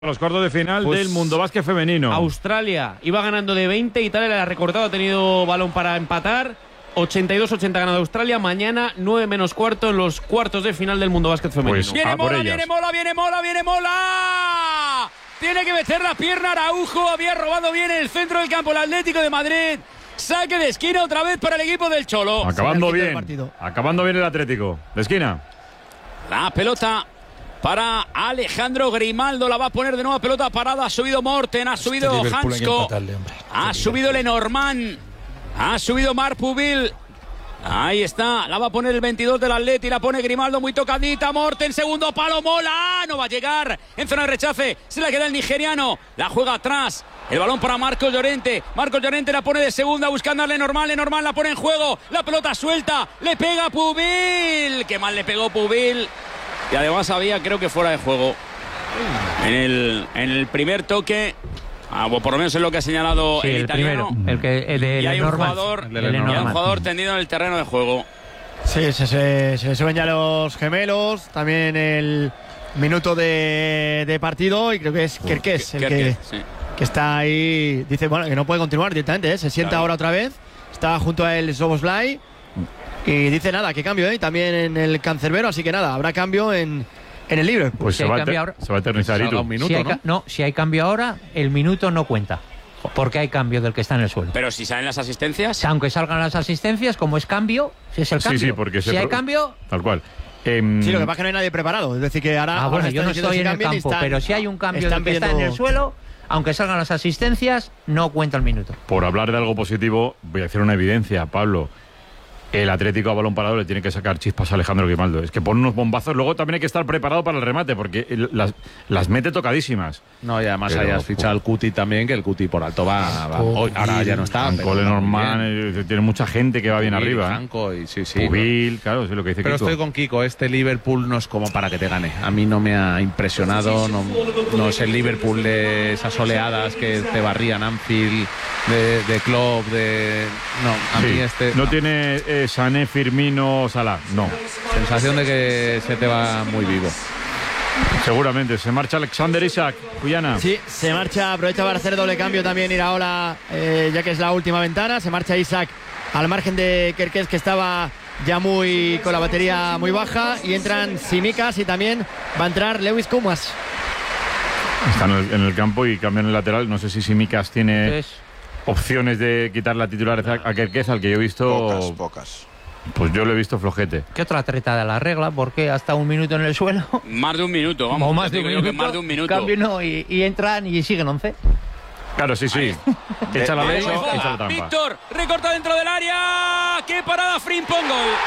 Los cuartos de final del Mundo Básquet femenino. Australia iba ganando de 20, Italia le ha recortado, ha tenido balón para empatar. 82-80 ganado Australia. Mañana 9 menos cuarto en los cuartos de final del Mundo Básquet femenino. Pues, viene Mola. Tiene que meter la pierna Araujo. Había robado bien el centro del campo el Atlético de Madrid. Saque de esquina otra vez para el equipo del Cholo. Acabando bien el Atlético. De esquina. La pelota para Alejandro Grimaldo, la va a poner de nuevo, pelota parada, ha subido Morten, ha subido Hansko, ha subido Lenormand, ha subido Marpuville, ahí está, la va a poner el 22 del Atleti, la pone Grimaldo muy tocadita, Morten, segundo palo, Mola, no va a llegar, en zona de rechace, se la queda el nigeriano, la juega atrás, el balón para Marcos Llorente la pone de segunda buscando a Lenormand la pone en juego, la pelota suelta, le pega Puville, qué mal le pegó Puville. Y además había, creo que fuera de juego. En el primer toque, o por lo menos es lo que ha señalado el italiano. Primero, y hay un jugador tendido en el terreno de juego. Sí, se suben ya los gemelos. También el minuto de partido. Y creo que es Kerkez que está ahí. Dice bueno que no puede continuar directamente. Se sienta ahora otra vez. Está junto a él Szoboszlai. Y dice nada, que cambio, también en el cancerbero, así que nada, habrá cambio en el libre. Pues si se va a eternizar un minuto, si hay cambio ahora, el minuto no cuenta. Porque hay cambio del que está en el suelo. Pero si salen las asistencias. Aunque salgan las asistencias, como es cambio, si es el cambio. Sí, porque si hay cambio. Tal cual. Sí, lo que pasa es que no hay nadie preparado. Es decir, que ahora. Bueno, yo no estoy en el campo, pero si hay un cambio del que está en el suelo. Aunque salgan las asistencias, no cuenta el minuto. Por hablar de algo positivo, voy a hacer una evidencia, Pablo. El Atlético a balón parado le tiene que sacar chispas a Alejandro Grimaldo. Es que pone unos bombazos. Luego también hay que estar preparado para el remate, porque las mete tocadísimas. No, y además hayas fichado al Cuti también, que el Cuti por alto va hoy, ahora ya no está. Lenormand, tiene mucha gente que va bien arriba. Franco y sí. Puville, claro, es lo que dice Pero Kiko. estoy con Kiko, este Liverpool no es como para que te gane. A mí no me ha impresionado, no es el Liverpool de esas oleadas que te barrían Anfield, de Klopp, No, a mí No tiene Sané, Firmino, Salah, no. Sensación de que se te va muy vivo. Seguramente. Se marcha Alexander Isak, Cuyana. Sí, se marcha, aprovecha para hacer doble cambio también Iraola, ya que es la última ventana. Se marcha Isak al margen de Kerkez, que estaba ya con la batería muy baja. Y entran Tsimikas y también va a entrar Lewis Kumas. Están en el campo y cambian el lateral. No sé si Tsimikas tiene opciones de quitar la titularidad a Kerkez, al que yo he visto pocas. Pues yo lo he visto flojete. ¿Qué otra treta de la regla? Porque hasta un minuto en el suelo. Más de un minuto, vamos. O más de un minuto. Cambio y entran y siguen 11. Claro, sí. Echa la ley, echa la trampa. Víctor, recorta dentro del área. ¡Qué parada! Frimpong,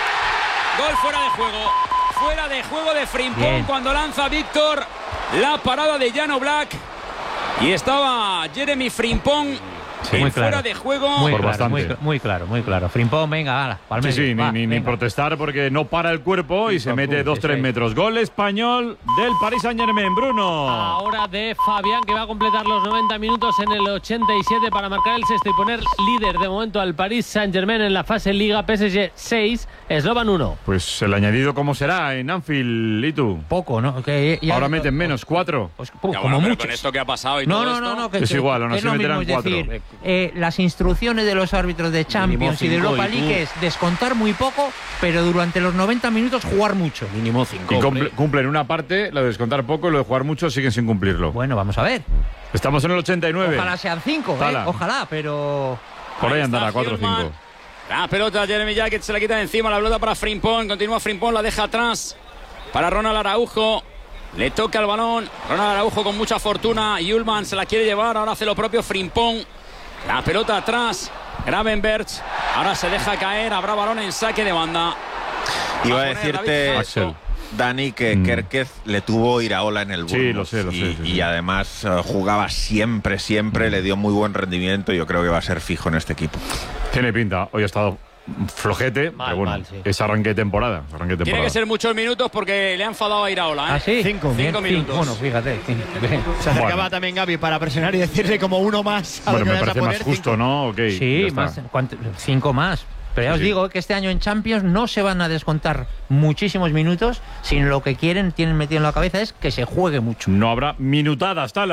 gol fuera de juego. Fuera de juego de Frimpong cuando lanza Víctor. La parada de Jan Oblak. Y estaba Jeremy Frimpong. Sí, muy claro. Fuera de juego. Muy claro. Frimpong, venga, ala, pa'l medio. Ni protestar porque no para el cuerpo y se mete 2-3 metros. Gol español del Paris Saint-Germain, Bruno. Ahora de Fabián, que va a completar los 90 minutos en el 87 para marcar el sexto y poner líder de momento al Paris Saint-Germain en la fase Liga. PSG 6, Slovan 1. Pues el añadido, ¿cómo será en Anfield, y tú? Poco, ¿no? Ahora meten menos, 4. Pues, como mucho. Con esto que ha pasado y todo esto. Es igual, aún así meterán 4. Las instrucciones de los árbitros de Champions y de Europa League es descontar muy poco, pero durante los 90 minutos jugar mucho. Mínimo 5. Y cumplen una parte, lo de descontar poco, y lo de jugar mucho siguen sin cumplirlo. Bueno, vamos a ver. Estamos en el 89. Ojalá sean 5, ojalá, pero... Por ahí andará, 4 o 5. La pelota, Jeremy Jacket se la quita de encima, la pelota para Frimpong, continúa Frimpong, la deja atrás para Ronald Araujo. Le toca el balón, Ronald Araujo con mucha fortuna, Ullman se la quiere llevar, ahora hace lo propio Frimpong. La pelota atrás, Gravenberch, ahora se deja caer, habrá balón en saque de banda. Iba a decirte, Dani, que Kerkez le tuvo Iraola en el Burgos. Sí, lo sé. Y además jugaba siempre, le dio muy buen rendimiento y yo creo que va a ser fijo en este equipo. Tiene pinta, hoy ha estado flojete, pero bueno, es arranque de temporada. Tiene que ser muchos minutos porque le ha enfadado a Iraola. ¿Ah, sí? 5 minutos. Bueno, fíjate. Se acercaba también Gaby para presionar y decirle como uno más. Bueno, me parece más justo, ¿no? Okay, sí, 5 más. Pero ya os digo que este año en Champions no se van a descontar muchísimos minutos, sino lo que tienen metido en la cabeza es que se juegue mucho. No habrá minutadas, tal.